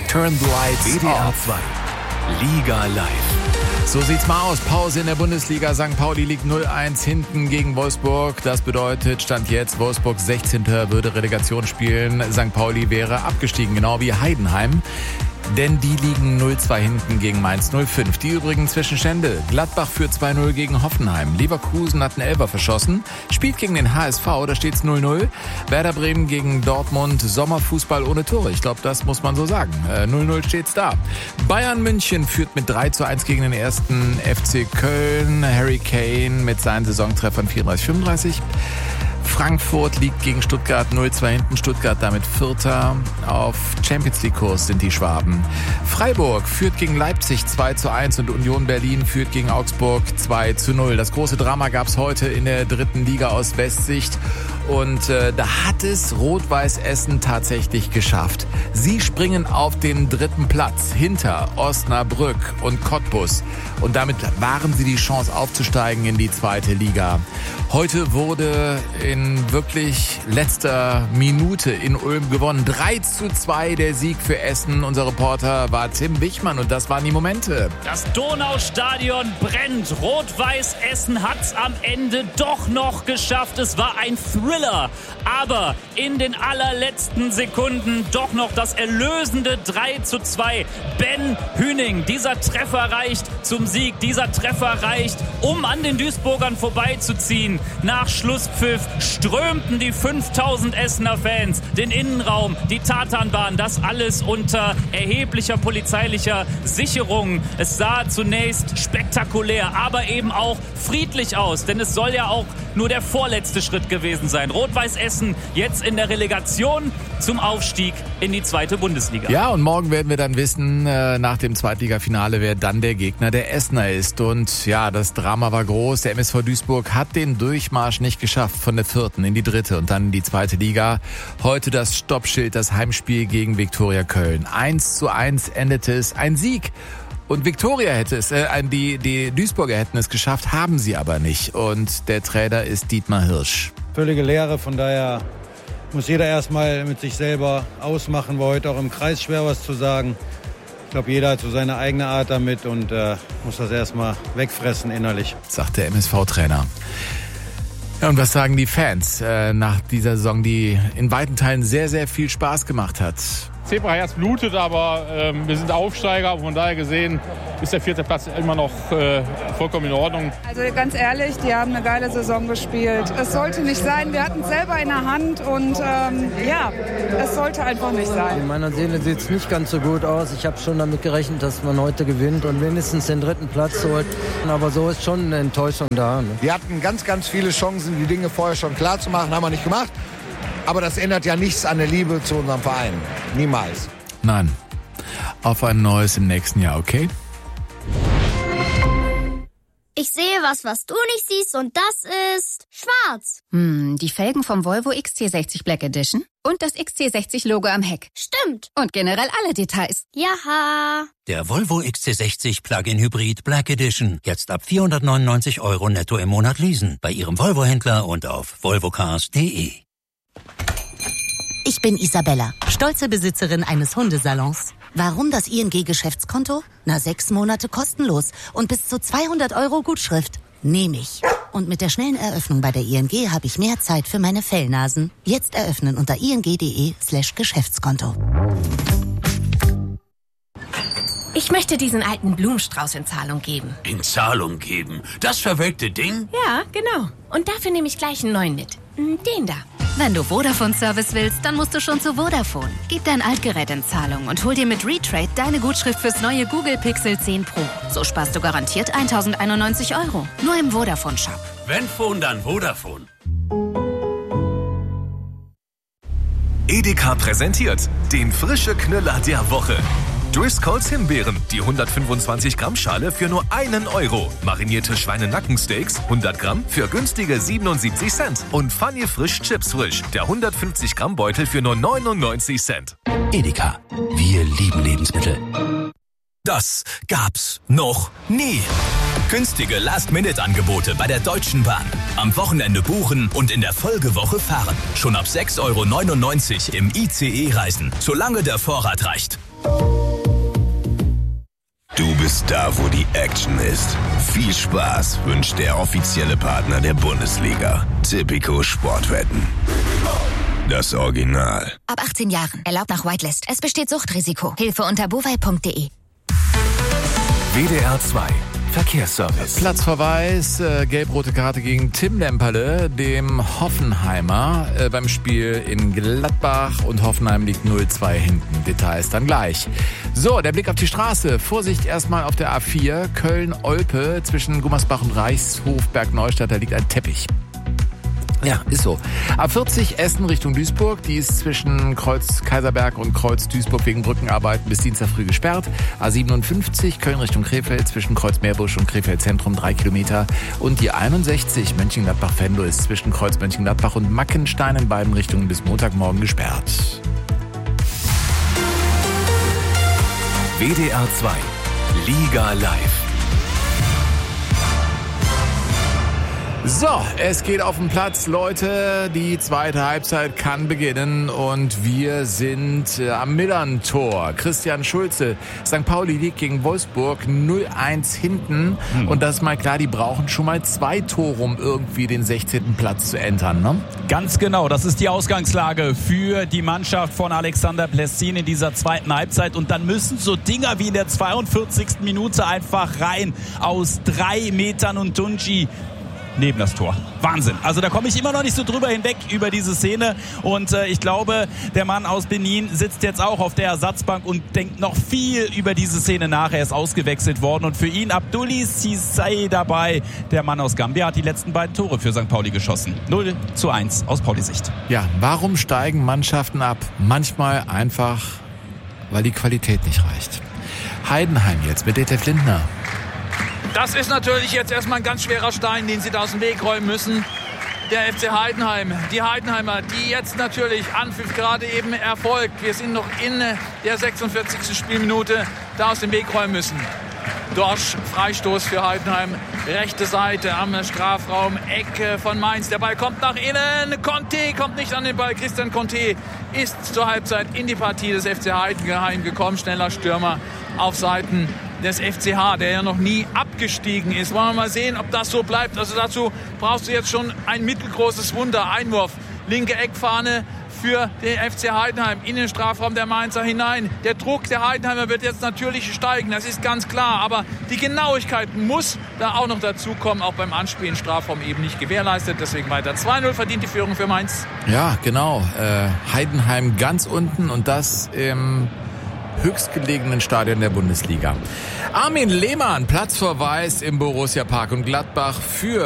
Turn the Lights WDR 2. Liga live. So sieht's mal aus. Pause in der Bundesliga. St. Pauli liegt 0-1 hinten gegen Wolfsburg. Das bedeutet, Stand jetzt, Wolfsburg 16. würde Relegation spielen. St. Pauli wäre abgestiegen, genau wie Heidenheim. Denn die liegen 0-2 hinten gegen Mainz 05. Die übrigen Zwischenstände. Gladbach führt 2-0 gegen Hoffenheim. Leverkusen hat einen Elfer verschossen. Spielt gegen den HSV, da steht's 0-0. Werder Bremen gegen Dortmund. Sommerfußball ohne Tore. Ich glaube, das muss man so sagen. 0-0 steht's da. Bayern München führt mit 3-1 gegen den ersten FC Köln. Harry Kane mit seinen Saisontreffern 34-35. Frankfurt liegt gegen Stuttgart 0-2 hinten. Stuttgart damit Vierter. Auf Champions-League-Kurs sind die Schwaben. Freiburg führt gegen Leipzig 2-1 und Union Berlin führt gegen Augsburg 2-0. Das große Drama gab es heute in der dritten Liga aus Westsicht. Und da hat es Rot-Weiß Essen tatsächlich geschafft. Sie springen auf den dritten Platz hinter Osnabrück und Cottbus. Und damit waren sie die Chance aufzusteigen in die zweite Liga. Heute wurde in wirklich letzter Minute in Ulm gewonnen. 3-2 der Sieg für Essen. Unser Reporter war Tim Wichmann und das waren die Momente. Das Donaustadion brennt. Rot-Weiß Essen hat's am Ende doch noch geschafft. Es war ein Thriller. Aber in den allerletzten Sekunden doch noch das erlösende 3-2. Ben Hüning, dieser Treffer reicht zum Sieg. Dieser Treffer reicht, um an den Duisburgern vorbeizuziehen. Nach Schlusspfiff strömten die 5000 Essener Fans den Innenraum, die Tatanbahn, das alles unter erheblicher polizeilicher Sicherung. Es sah zunächst spektakulär, aber eben auch friedlich aus, denn es soll ja auch nur der vorletzte Schritt gewesen sein. Rot-Weiß Essen jetzt in der Relegation zum Aufstieg in die zweite Bundesliga. Ja, und morgen werden wir dann wissen, nach dem Zweitligafinale, wer dann der Gegner der Essener ist. Und ja, das Drama war groß. Der MSV Duisburg hat den Durchmarsch nicht geschafft von der vierten in die dritte und dann in die zweite Liga. Heute das Stoppschild, das Heimspiel gegen Viktoria Köln. 1-1 endete es, ein Sieg. Und Viktoria hätte es, die Duisburger hätten es geschafft, haben sie aber nicht. Und der Trainer ist Dietmar Hirsch. Völlige Leere, von daher muss jeder erstmal mit sich selber ausmachen. War heute auch im Kreis schwer, was zu sagen. Ich glaube, jeder hat so seine eigene Art damit und muss das erstmal wegfressen innerlich. Sagt der MSV-Trainer. Ja, und was sagen die Fans nach dieser Saison, die in weiten Teilen sehr, sehr viel Spaß gemacht hat? Zebraherz blutet, aber wir sind Aufsteiger. Von daher gesehen ist der 4. Platz immer noch vollkommen in Ordnung. Also ganz ehrlich, die haben eine geile Saison gespielt. Es sollte nicht sein. Wir hatten es selber in der Hand und es sollte einfach nicht sein. In meiner Seele sieht es nicht ganz so gut aus. Ich habe schon damit gerechnet, dass man heute gewinnt und mindestens den 3. Platz holt. Aber so ist schon eine Enttäuschung da. Ne? Wir hatten ganz, ganz viele Chancen, die Dinge vorher schon klar zu machen, haben wir nicht gemacht. Aber das ändert ja nichts an der Liebe zu unserem Verein. Niemals. Nein. Auf ein neues im nächsten Jahr, okay? Ich sehe was du nicht siehst und das ist schwarz. Die Felgen vom Volvo XC60 Black Edition und das XC60-Logo am Heck. Stimmt. Und generell alle Details. Jaha. Der Volvo XC60 Plug-in Hybrid Black Edition. Jetzt ab 499 € netto im Monat leasen. Bei Ihrem Volvo-Händler und auf volvocars.de. Ich bin Isabella, stolze Besitzerin eines Hundesalons. Warum das ING-Geschäftskonto? 6 Monate kostenlos und bis zu 200 € Gutschrift. Nehme ich. Und mit der schnellen Eröffnung bei der ING habe ich mehr Zeit für meine Fellnasen. Jetzt eröffnen unter ing.de/Geschäftskonto. Ich möchte diesen alten Blumenstrauß in Zahlung geben. In Zahlung geben? Das verwelkte Ding? Ja, genau. Und dafür nehme ich gleich einen neuen mit. Den da. Wenn du Vodafone-Service willst, dann musst du schon zu Vodafone. Gib dein Altgerät in Zahlung und hol dir mit Retrade deine Gutschrift fürs neue Google Pixel 10 Pro. So sparst du garantiert 1.091 €. Nur im Vodafone-Shop. Wenn Phone, dann Vodafone. Edeka präsentiert den frische Knüller der Woche. Driscolls Himbeeren, die 125 Gramm Schale für nur 1 €. Marinierte Schweinenackensteaks, 100 Gramm für günstige 77 Cent. Und Funny Frisch Chips Frisch, der 150 Gramm Beutel für nur 99 Cent. Edeka. Wir lieben Lebensmittel. Das gab's noch nie. Günstige Last-Minute-Angebote bei der Deutschen Bahn. Am Wochenende buchen und in der Folgewoche fahren. Schon ab 6,99 € im ICE reisen, solange der Vorrat reicht. Du bist da, wo die Action ist. Viel Spaß wünscht der offizielle Partner der Bundesliga. Tipico Sportwetten. Das Original. Ab 18 Jahren. Erlaubt nach Whitelist. Es besteht Suchtrisiko. Hilfe unter bovai.de. WDR 2 Verkehrsservice. Platzverweis, gelb-rote Karte gegen Tim Lemperle, dem Hoffenheimer beim Spiel in Gladbach, und Hoffenheim liegt 0-2 hinten. Details dann gleich. So, der Blick auf die Straße. Vorsicht erstmal auf der A4 Köln-Olpe zwischen Gummersbach und Reichshof-Bergneustadt, da liegt ein Teppich. Ja, ist so. A40 Essen Richtung Duisburg, die ist zwischen Kreuz Kaiserberg und Kreuz Duisburg wegen Brückenarbeiten bis Dienstag früh gesperrt. A57 Köln Richtung Krefeld zwischen Kreuz Meerbusch und Krefeld Zentrum 3 Kilometer. Und die 61 Mönchengladbach-Venlo ist zwischen Kreuz Mönchengladbach und Mackenstein in beiden Richtungen bis Montagmorgen gesperrt. WDR 2 Liga Live. So, es geht auf den Platz, Leute. Die zweite Halbzeit kann beginnen und wir sind am Millern-Tor. Christian Schulze, St. Pauli liegt gegen Wolfsburg 0-1 hinten. Und das ist mal klar, die brauchen schon mal 2 Tore, um irgendwie den 16. Platz zu entern, ne? Ganz genau, das ist die Ausgangslage für die Mannschaft von Alexander Plessin in dieser zweiten Halbzeit. Und dann müssen so Dinger wie in der 42. Minute einfach rein aus 3 Metern und Tunji neben das Tor. Wahnsinn. Also da komme ich immer noch nicht so drüber hinweg über diese Szene. Und ich glaube, der Mann aus Benin sitzt jetzt auch auf der Ersatzbank und denkt noch viel über diese Szene nach. Er ist ausgewechselt worden. Und für ihn Abdoulaye Cissé dabei. Der Mann aus Gambia hat die letzten beiden Tore für St. Pauli geschossen. 0-1 aus Paulis Sicht. Ja, warum steigen Mannschaften ab? Manchmal einfach, weil die Qualität nicht reicht. Heidenheim jetzt mit Detlef Lindner. Das ist natürlich jetzt erstmal ein ganz schwerer Stein, den sie da aus dem Weg räumen müssen. Der FC Heidenheim, die Heidenheimer, die jetzt natürlich Anpfiff gerade eben erfolgt. Wir sind noch in der 46. Spielminute, da aus dem Weg räumen müssen. Dorsch, Freistoß für Heidenheim, rechte Seite am Strafraum, Ecke von Mainz. Der Ball kommt nach innen, Conte kommt nicht an den Ball. Christian Conte ist zur Halbzeit in die Partie des FC Heidenheim gekommen. Schneller Stürmer auf Seiten des FCH, der ja noch nie abgestiegen ist. Wollen wir mal sehen, ob das so bleibt. Also dazu brauchst du jetzt schon ein mittelgroßes Wunder. Einwurf, linke Eckfahne für den FC Heidenheim in den Strafraum der Mainzer hinein. Der Druck der Heidenheimer wird jetzt natürlich steigen, das ist ganz klar. Aber die Genauigkeit muss da auch noch dazu kommen, auch beim Anspielen Strafraum eben nicht gewährleistet. Deswegen weiter 2-0 verdient die Führung für Mainz. Ja, genau. Heidenheim ganz unten und das im höchstgelegenen Stadion der Bundesliga. Armin Lehmann, Platzverweis im Borussia Park und Gladbach für